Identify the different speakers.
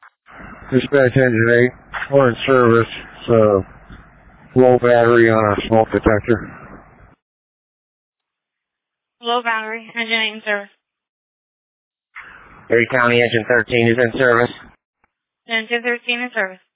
Speaker 1: Dispatch Engine 8, we're in service. It's low battery on our smoke detector.
Speaker 2: Low battery, Engine 8 in service.
Speaker 3: Erie County Engine 13 is in service.
Speaker 2: Engine 13 in service.